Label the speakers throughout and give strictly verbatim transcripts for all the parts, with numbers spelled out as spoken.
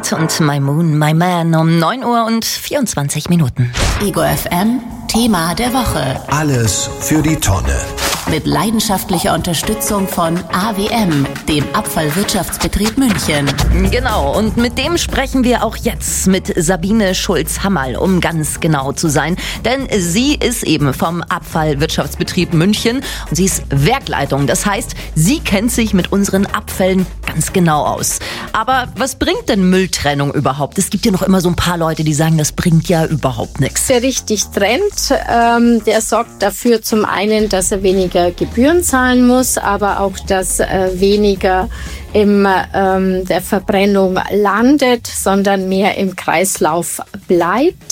Speaker 1: Kate und My Moon, My Man um neun Uhr und vierundzwanzig Minuten.
Speaker 2: Ego F M, Thema der Woche.
Speaker 3: Alles für die Tonne.
Speaker 2: Mit leidenschaftlicher Unterstützung von A W M, dem Abfallwirtschaftsbetrieb München.
Speaker 1: Genau, und mit dem sprechen wir auch jetzt, mit Sabine Schulz-Hammerl, um ganz genau zu sein. Denn sie ist eben vom Abfallwirtschaftsbetrieb München und sie ist Werkleitung. Das heißt, sie kennt sich mit unseren Abfällen ganz genau aus. Aber was bringt denn Mülltrennung überhaupt? Es gibt ja noch immer so ein paar Leute, die sagen, das bringt ja überhaupt nichts.
Speaker 4: Wer richtig trennt, ähm, der sorgt dafür zum einen, dass er weniger Gebühren zahlen muss, aber auch, dass äh, weniger in ähm, der Verbrennung landet, sondern mehr im Kreislauf bleibt.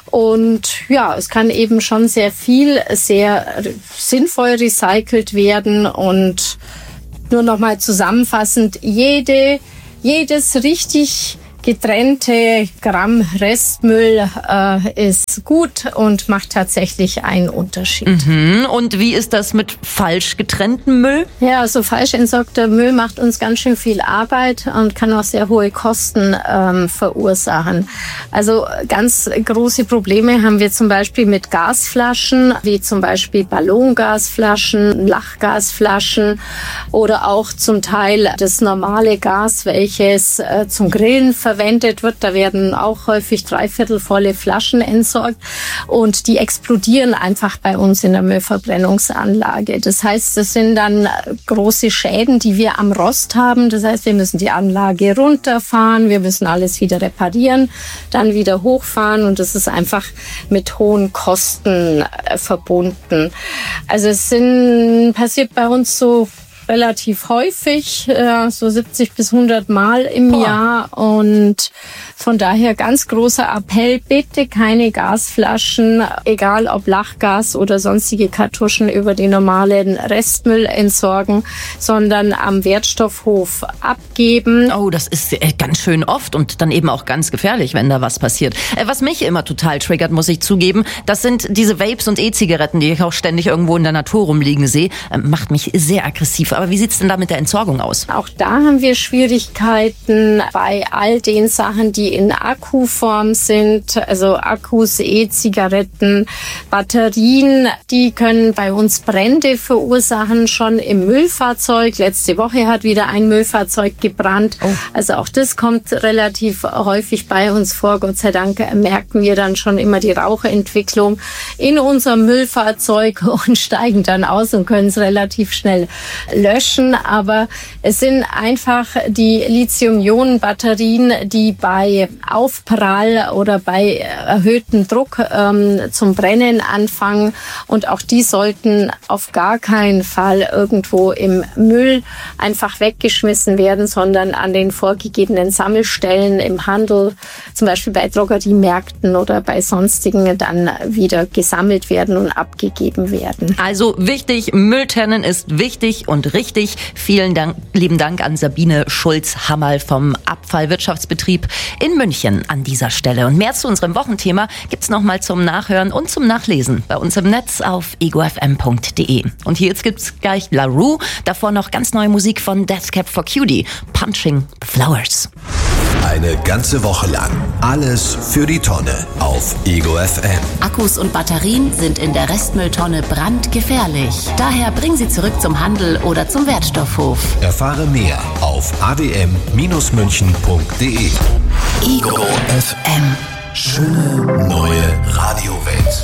Speaker 4: Und ja, es kann eben schon sehr viel, sehr sinnvoll recycelt werden. Und nur noch mal zusammenfassend, jede, jedes richtig getrennte Gramm Restmüll äh, ist gut und macht tatsächlich einen Unterschied.
Speaker 1: Mhm. Und wie ist das mit falsch getrenntem Müll?
Speaker 4: Ja, also falsch entsorgter Müll macht uns ganz schön viel Arbeit und kann auch sehr hohe Kosten ähm, verursachen. Also ganz große Probleme haben wir zum Beispiel mit Gasflaschen, wie zum Beispiel Ballongasflaschen, Lachgasflaschen oder auch zum Teil das normale Gas, welches äh, zum Grillen verwendet verwendet wird. Da werden auch häufig dreiviertelvolle Flaschen entsorgt und die explodieren einfach bei uns in der Müllverbrennungsanlage. Das heißt, das sind dann große Schäden, die wir am Rost haben. Das heißt, wir müssen die Anlage runterfahren, wir müssen alles wieder reparieren, dann wieder hochfahren und das ist einfach mit hohen Kosten äh, verbunden. Also es sind, passiert bei uns so relativ häufig, so siebzig bis hundert Mal im Boah. Jahr und von daher ganz großer Appell, bitte keine Gasflaschen, egal ob Lachgas oder sonstige Kartuschen über den normalen Restmüll entsorgen, sondern am Wertstoffhof abgeben.
Speaker 1: Oh, das ist ganz schön oft und dann eben auch ganz gefährlich, wenn da was passiert. Was mich immer total triggert, muss ich zugeben, das sind diese Vapes und E-Zigaretten, die ich auch ständig irgendwo in der Natur rumliegen sehe. Macht mich sehr aggressiv. Aber wie sieht's denn da mit der Entsorgung aus?
Speaker 4: Auch da haben wir Schwierigkeiten bei all den Sachen, die in Akkuform sind, also Akkus, E-Zigaretten, Batterien, die können bei uns Brände verursachen, schon im Müllfahrzeug. Letzte Woche hat wieder ein Müllfahrzeug gebrannt. Oh. Also auch das kommt relativ häufig bei uns vor. Gott sei Dank merken wir dann schon immer die Rauchentwicklung in unserem Müllfahrzeug und steigen dann aus und können es relativ schnell löschen. Aber es sind einfach die Lithium-Ionen-Batterien, die bei Aufprall oder bei erhöhtem Druck ähm, zum Brennen anfangen. Und auch die sollten auf gar keinen Fall irgendwo im Müll einfach weggeschmissen werden, sondern an den vorgegebenen Sammelstellen im Handel, zum Beispiel bei Drogeriemärkten oder bei sonstigen, dann wieder gesammelt werden und abgegeben werden.
Speaker 1: Also wichtig, Mülltrennen ist wichtig und richtig. Vielen Dank, lieben Dank an Sabine Schulz-Hammerl vom Abfallwirtschaftsbetrieb in München an dieser Stelle. Und mehr zu unserem Wochenthema gibt's noch mal zum Nachhören und zum Nachlesen bei uns im Netz auf ego f m punkt d e. Und hier jetzt gibt's gleich La Rue, davor noch ganz neue Musik von Death Cab for Cutie, Punching the Flowers.
Speaker 3: Eine ganze Woche lang alles für die Tonne auf Ego F M.
Speaker 2: Akkus und Batterien sind in der Restmülltonne brandgefährlich. Daher bring sie zurück zum Handel oder zum Wertstoffhof.
Speaker 3: Erfahre mehr auf a w m Bindestrich münchen punkt d e.
Speaker 2: Ego F M.
Speaker 3: Schöne neue Radiowelt.